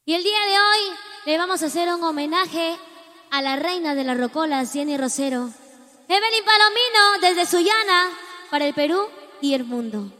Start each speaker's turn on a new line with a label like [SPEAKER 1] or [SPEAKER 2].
[SPEAKER 1] Y el día de hoy le vamos a hacer un homenaje a la reina de las rocolas, Jenny Rosero. Evelyn Palomino, desde Sullana, para el Perú y el mundo.